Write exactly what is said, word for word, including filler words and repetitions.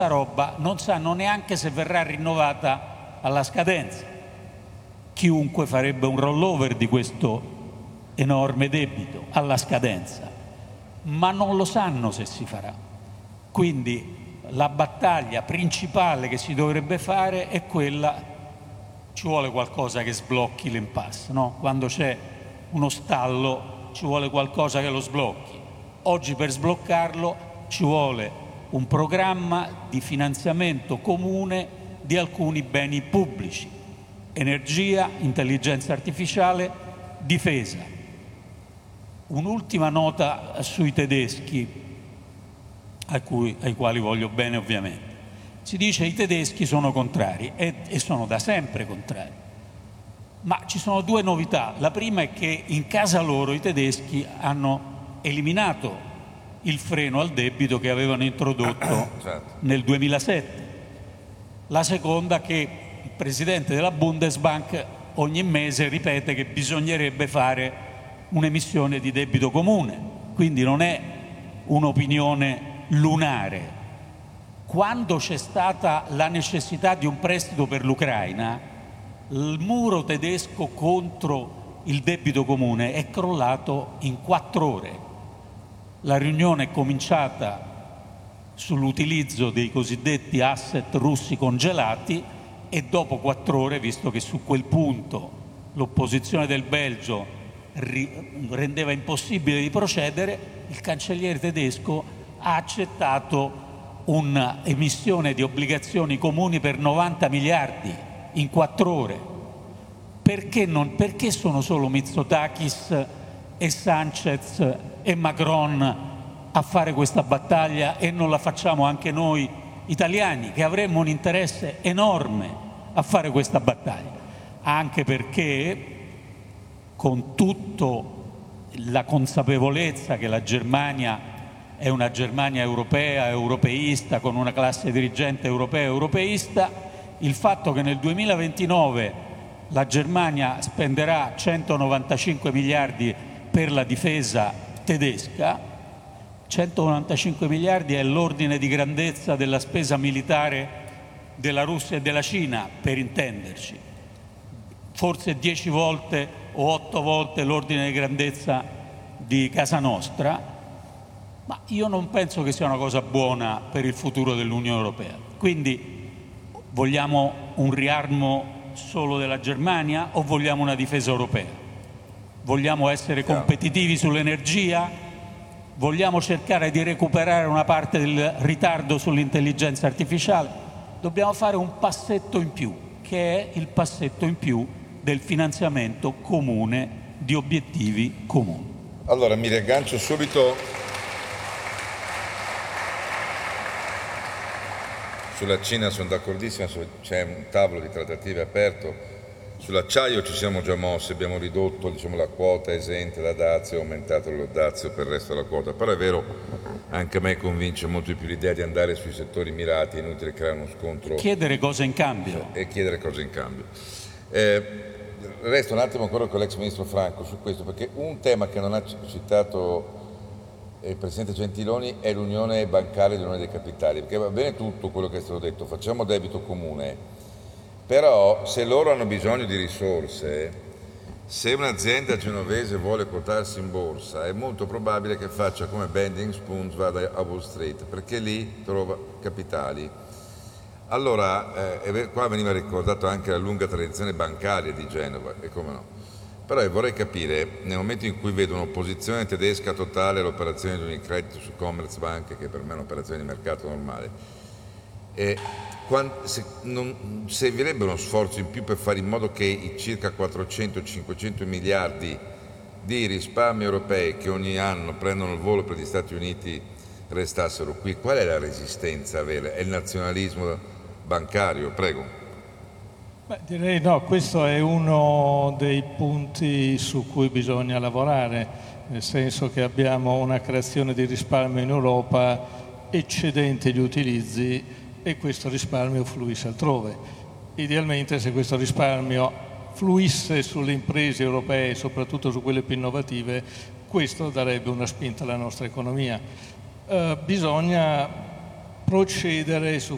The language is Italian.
roba non sanno neanche se verrà rinnovata alla scadenza. Chiunque farebbe un rollover di questo enorme debito alla scadenza, ma non lo sanno se si farà. Quindi la battaglia principale che si dovrebbe fare è quella, ci vuole qualcosa che sblocchi l'impasse, no? Quando c'è uno stallo ci vuole qualcosa che lo sblocchi. Oggi per sbloccarlo ci vuole un programma di finanziamento comune di alcuni beni pubblici: energia, intelligenza artificiale, difesa. Un'ultima nota sui tedeschi, a cui, ai quali voglio bene ovviamente. Si dice che i tedeschi sono contrari e, e sono da sempre contrari, ma ci sono due novità. La prima è che in casa loro i tedeschi hanno eliminato il freno al debito che avevano introdotto certo. nel duemilasette. La seconda è che il presidente della Bundesbank ogni mese ripete che bisognerebbe fare un'emissione di debito comune, quindi non è un'opinione lunare. Quando c'è stata la necessità di un prestito per l'Ucraina, il muro tedesco contro il debito comune è crollato in quattro ore. La riunione è cominciata sull'utilizzo dei cosiddetti asset russi congelati e dopo quattro ore, visto che su quel punto l'opposizione del Belgio rendeva impossibile di procedere, il cancelliere tedesco ha accettato un'emissione di obbligazioni comuni per novanta miliardi in quattro ore. Perché, non, perché sono solo Mitsotakis e Sanchez e Macron a fare questa battaglia e non la facciamo anche noi italiani, che avremmo un interesse enorme a fare questa battaglia? Anche perché, con tutta la consapevolezza che la Germania è una Germania europea, europeista, con una classe dirigente europea europeista, il fatto che nel duemilaventinove la Germania spenderà centonovantacinque miliardi per la difesa tedesca, centonovantacinque miliardi è l'ordine di grandezza della spesa militare della Russia e della Cina, per intenderci, forse dieci volte o otto volte l'ordine di grandezza di casa nostra, ma io non penso che sia una cosa buona per il futuro dell'Unione Europea. Quindi vogliamo un riarmo solo della Germania o vogliamo una difesa europea? Vogliamo essere competitivi sull'energia? Vogliamo cercare di recuperare una parte del ritardo sull'intelligenza artificiale? Dobbiamo fare un passetto in più, che è il passetto in più del finanziamento comune di obiettivi comuni. Allora mi riaggancio subito sulla Cina, sono d'accordissimo, c'è un tavolo di trattative aperto. Sull'acciaio ci siamo già mossi, abbiamo ridotto, diciamo, la quota esente da dazio e aumentato lo dazio per il resto della quota, però è vero, anche a me convince molto di più l'idea di andare sui settori mirati, è inutile creare uno scontro. Chiedere cose in cambio. E chiedere cose in cambio. Eh, resto un attimo quello con l'ex ministro Franco su questo, perché un tema che non ha citato il Presidente Gentiloni è l'unione bancaria e l'unione dei capitali, perché va bene tutto quello che è stato detto, facciamo debito comune, però se loro hanno bisogno di risorse, se un'azienda genovese vuole quotarsi in borsa, è molto probabile che faccia come Bending Spoons, vada a Wall Street, perché lì trova capitali. Allora, eh, qua veniva ricordato anche la lunga tradizione bancaria di Genova, e come no. Però vorrei capire, nel momento in cui vedo un'opposizione tedesca totale all'operazione di Unicredit su Commerzbank, che per me è un'operazione di mercato normale, eh, quando, se, non servirebbe uno sforzo in più per fare in modo che i circa quattrocento cinquecento miliardi di risparmi europei che ogni anno prendono il volo per gli Stati Uniti restassero qui? Qual è la resistenza vera? È il nazionalismo bancario? Prego. Beh, direi no, questo è uno dei punti su cui bisogna lavorare, nel senso che abbiamo una creazione di risparmio in Europa eccedente gli utilizzi e questo risparmio fluisce altrove. Idealmente, se questo risparmio fluisse sulle imprese europee, soprattutto su quelle più innovative, questo darebbe una spinta alla nostra economia. Eh, bisogna procedere su